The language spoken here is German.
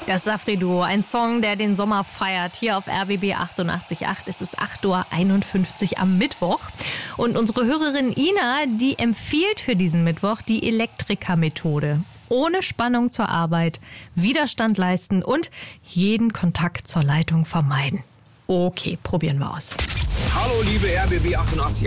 Das Safri-Duo, ein Song, der den Sommer feiert, hier auf RBB 88.8. Es ist 8:51 Uhr am Mittwoch. Und unsere Hörerin Ina, die empfiehlt für diesen Mittwoch die Elektriker-Methode. Ohne Spannung zur Arbeit, Widerstand leisten und jeden Kontakt zur Leitung vermeiden. Okay, probieren wir aus. Hallo liebe RBB 88